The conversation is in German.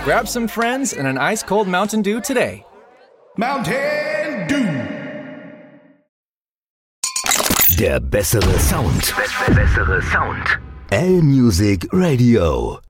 Grab some friends and an ice-cold Mountain Dew today. Mountain Dew. Der bessere Sound. Bessere Sound. L-Music Radio.